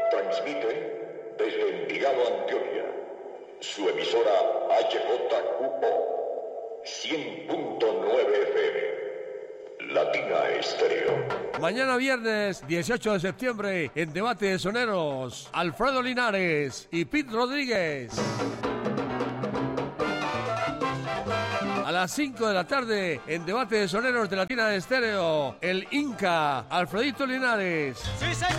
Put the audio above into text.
Transmite desde Envigado, Antioquia, su emisora HJQO 100.9 FM, Latina Estéreo. Mañana viernes 18 de septiembre en Debate de Soneros, Alfredo Linares y Pete Rodríguez. A las 5 de la tarde en Debate de Soneros de Latina Estéreo, el Inca, Alfredito Linares. Sí, señor.